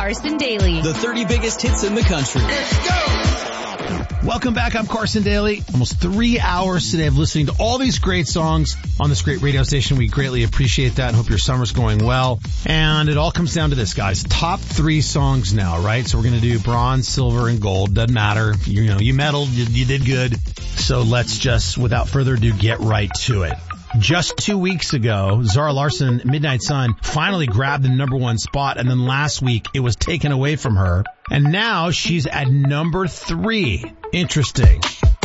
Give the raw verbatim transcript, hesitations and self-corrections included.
Carson Daly. The thirty biggest hits in the country. Let's go! Welcome back. I'm Carson Daly. Almost three hours today of listening to all these great songs on this great radio station. We greatly appreciate that and hope your summer's going well. And it all comes down to this, guys. Top three songs now, right? So we're going to do bronze, silver, and gold. Doesn't matter. You know, you medaled. You, you did good. So let's just, without further ado, get right to it. Just two weeks ago, Zara Larsson, Midnight Sun, finally grabbed the number one spot, and then last week it was taken away from her. And now she's at number three. Interesting.